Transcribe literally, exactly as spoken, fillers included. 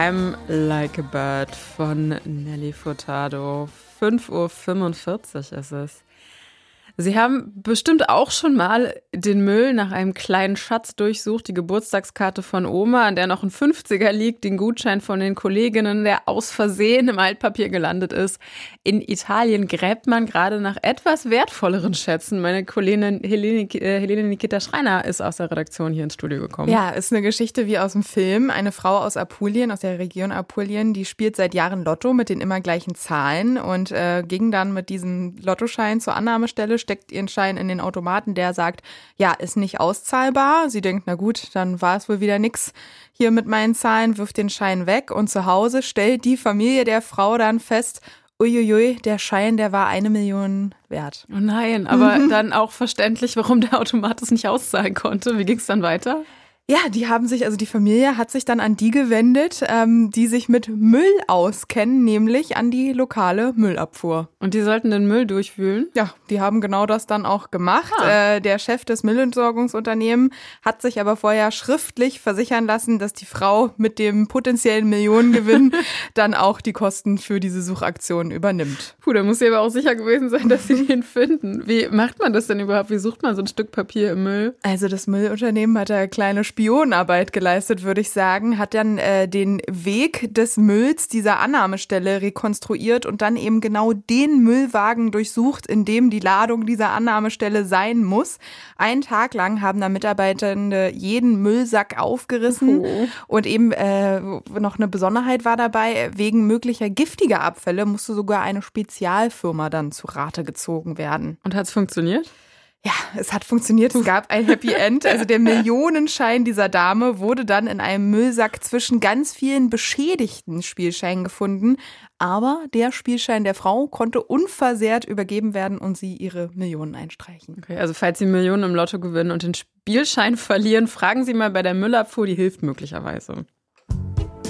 I'm Like a Bird von Nelly Furtado. fünf Uhr fünfundvierzig ist es. Sie haben bestimmt auch schon mal den Müll nach einem kleinen Schatz durchsucht, die Geburtstagskarte von Oma, an der noch ein fünfziger liegt, den Gutschein von den Kolleginnen, der aus Versehen im Altpapier gelandet ist. In Italien gräbt man gerade nach etwas wertvolleren Schätzen. Meine Kollegin Helene, äh, Helene Nikita Schreiner ist aus der Redaktion hier ins Studio gekommen. Ja, ist eine Geschichte wie aus dem Film. Eine Frau aus Apulien, aus der Region Apulien, die spielt seit Jahren Lotto mit den immer gleichen Zahlen und äh, ging dann mit diesem Lottoschein zur Annahmestelle, steckt ihren Schein in den Automaten, der sagt, ja, ist nicht auszahlbar. Sie denkt, na gut, dann war es wohl wieder nix hier mit meinen Zahlen, wirft den Schein weg und zu Hause stellt die Familie der Frau dann fest, uiuiui, der Schein, der war eine Million wert. Oh nein, aber dann auch verständlich, warum der Automat es nicht auszahlen konnte. Wie ging es dann weiter? Ja, die haben sich, also die Familie hat sich dann an die gewendet, ähm, die sich mit Müll auskennen, nämlich an die lokale Müllabfuhr. Und die sollten den Müll durchwühlen? Ja, die haben genau das dann auch gemacht. Ah. Äh, der Chef des Müllentsorgungsunternehmens hat sich aber vorher schriftlich versichern lassen, dass die Frau mit dem potenziellen Millionengewinn dann auch die Kosten für diese Suchaktion übernimmt. Puh, da muss sie aber auch sicher gewesen sein, dass sie den finden. Wie macht man das denn überhaupt? Wie sucht man so ein Stück Papier im Müll? Also das Müllunternehmen hat da kleine Spionarbeit geleistet, würde ich sagen, hat dann äh, den Weg des Mülls dieser Annahmestelle rekonstruiert und dann eben genau den Müllwagen durchsucht, in dem die Ladung dieser Annahmestelle sein muss. Einen Tag lang haben da Mitarbeitende jeden Müllsack aufgerissen oh. und eben äh, noch eine Besonderheit war dabei, wegen möglicher giftiger Abfälle musste sogar eine Spezialfirma dann zu Rate gezogen werden. Und hat es funktioniert? Ja, es hat funktioniert. Es gab ein Happy End. Also der Millionenschein dieser Dame wurde dann in einem Müllsack zwischen ganz vielen beschädigten Spielscheinen gefunden. Aber der Spielschein der Frau konnte unversehrt übergeben werden und sie ihre Millionen einstreichen. Okay, also falls Sie Millionen im Lotto gewinnen und den Spielschein verlieren, fragen Sie mal bei der Müllabfuhr, die hilft möglicherweise.